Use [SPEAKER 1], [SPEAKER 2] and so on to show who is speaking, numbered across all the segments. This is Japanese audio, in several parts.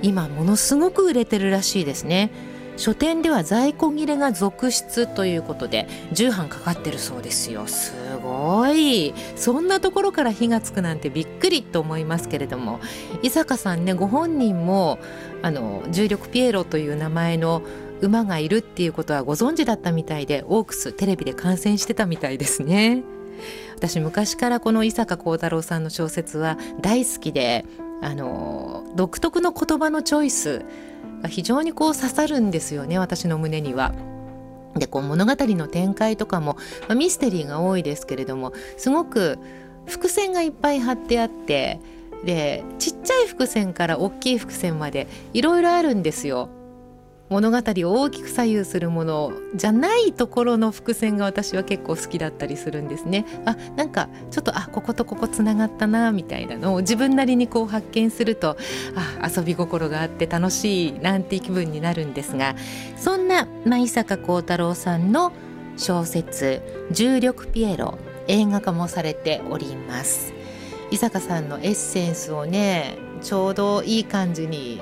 [SPEAKER 1] 今ものすごく売れてるらしいですね。書店では在庫切れが続出ということで10版かかってるそうですよ。すごい。そんなところから火がつくなんてびっくりと思いますけれども、伊坂さんね、ご本人も重力ピエロという名前の馬がいるっていうことはご存知だったみたいで、オークステレビで観戦してたみたいですね。私昔からこの伊坂幸太郎さんの小説は大好きで、独特の言葉のチョイスが非常に刺さるんですよね、私の胸には。で物語の展開とかも、ミステリーが多いですけれども、すごく伏線がいっぱい貼ってあって、でちっちゃい伏線から大きい伏線までいろいろあるんですよ。物語を大きく左右するものじゃないところの伏線が私は結構好きだったりするんですね。なんかちょっとこことここつながったなみたいなのを自分なりに発見すると、遊び心があって楽しいなんて気分になるんですが、そんな、伊坂幸太郎さんの小説重力ピエロ、映画化もされております。伊坂さんのエッセンスをね、ちょうどいい感じに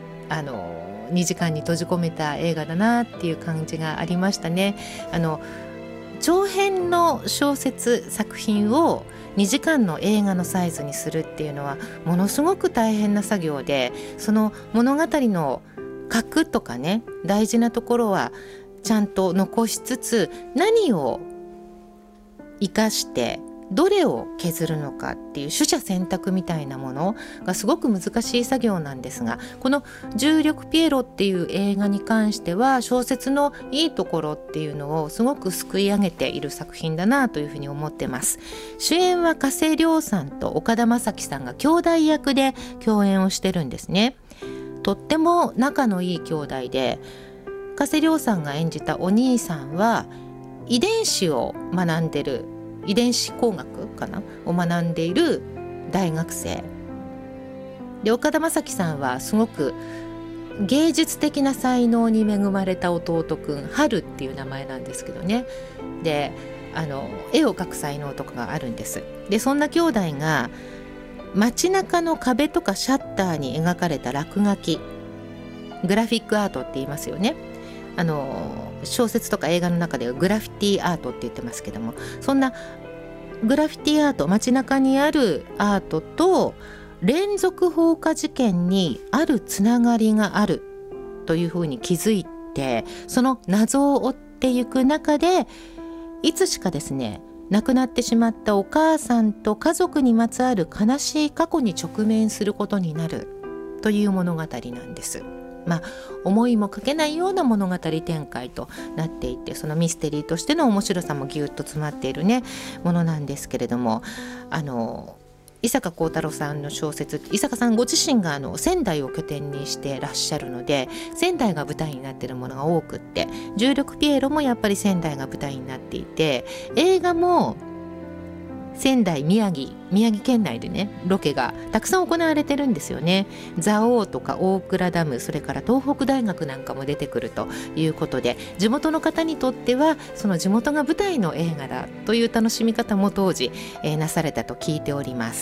[SPEAKER 1] 2時間に閉じ込めた映画だなっていう感じがありましたね。長編の小説作品を2時間の映画のサイズにするっていうのはものすごく大変な作業で、その物語の核とかね、大事なところはちゃんと残しつつ、何を生かしてどれを削るのかっていう取捨選択みたいなものがすごく難しい作業なんですが、この重力ピエロっていう映画に関しては小説のいいところっていうのをすごくすくい上げている作品だなというふうに思ってます。主演は加瀬亮さんと岡田将生さんが兄弟役で共演をしてるんですね。とっても仲のいい兄弟で、加瀬亮さんが演じたお兄さんは遺伝子を学んでる、遺伝子工学かなを学んでいる大学生で、岡田将生さんはすごく芸術的な才能に恵まれた弟くん、春っていう名前なんですけどね。で絵を描く才能とかがあるんです。でそんな兄弟が街中の壁とかシャッターに描かれた落書き、グラフィックアートって言いますよね。小説とか映画の中ではグラフィティアートって言ってますけども、そんなグラフィティアート、街中にあるアートと連続放火事件にあるつながりがあるというふうに気づいて、その謎を追っていく中で、いつしかですね、亡くなってしまったお母さんと家族にまつわる悲しい過去に直面することになるという物語なんです。思いもかけないような物語展開となっていて、そのミステリーとしての面白さもぎゅっと詰まっているねものなんですけれども、伊坂幸太郎さんの小説、伊坂さんご自身が仙台を拠点にしてらっしゃるので、仙台が舞台になっているものが多くって、重力ピエロもやっぱり仙台が舞台になっていて、映画も仙台、宮城県内でねロケがたくさん行われてるんですよね。蔵王とか大倉ダム、それから東北大学なんかも出てくるということで、地元の方にとってはその地元が舞台の映画だという楽しみ方も当時、なされたと聞いております。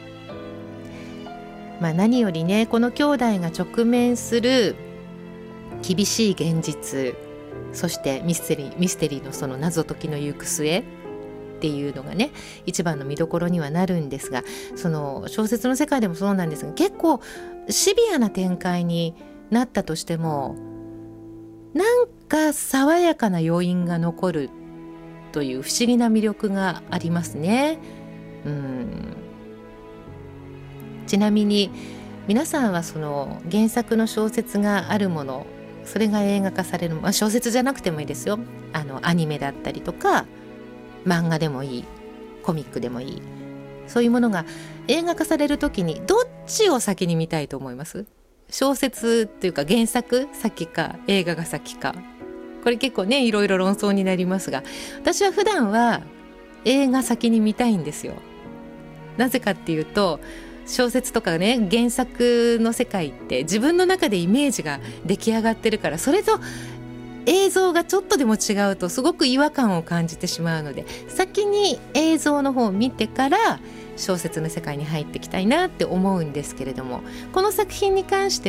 [SPEAKER 1] 何よりね、この兄弟が直面する厳しい現実、そしてミステリーのその謎解きの行く末っていうのがね、一番の見どころにはなるんですが、その小説の世界でもそうなんですが、結構シビアな展開になったとしても、なんか爽やかな余韻が残るという不思議な魅力がありますね。ちなみに皆さんはその原作の小説があるもの、それが映画化される、小説じゃなくてもいいですよ。アニメだったりとか漫画でもいい、コミックでもいい、そういうものが映画化されるときにどっちを先に見たいと思います？小説っていうか原作先か映画が先か、これ結構ねいろいろ論争になりますが、私は普段は映画先に見たいんですよ。なぜかっていうと、小説とかね原作の世界って自分の中でイメージが出来上がってるから、それと映像がちょっとでも違うとすごく違和感を感じてしまうので、先に映像の方を見てから小説の世界に入っていきたいなって思うんですけれども、この作品に関して